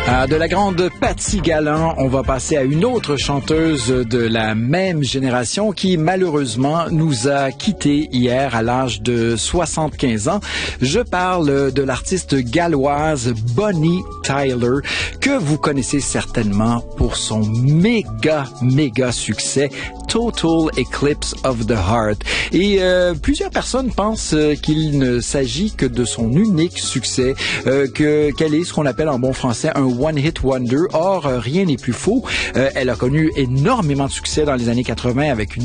De la grande Patsy Galland, on va passer à une autre chanteuse de la même génération qui malheureusement nous a quittés hier à l'âge de 75 ans. Je parle de l'artiste galloise Bonnie Tyler, que vous connaissez certainement pour son méga succès Total Eclipse of the Heart. Et plusieurs personnes pensent qu'il ne s'agit que de son unique succès, qu'elle est ce qu'on appelle en bon français un one-hit wonder. Or, rien n'est plus faux. Elle a connu énormément de succès dans les années 80 avec une